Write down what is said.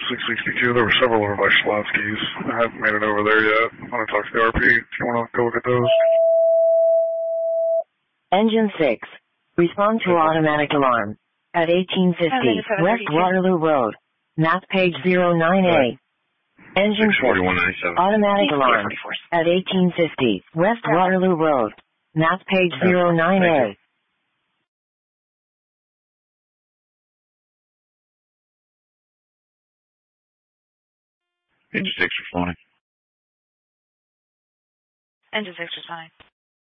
662. There were several over by Schlotsky's. I haven't made it over there yet. I want to talk to the RP. If you want to go look at those. Engine 6. Respond to automatic alarm. At 1850 West Waterloo Road. Map page 09A. Engine 6. Automatic alarm. At 1850 West Waterloo Road. Map page 09A. Engine 6 responding. Engine 6 responding.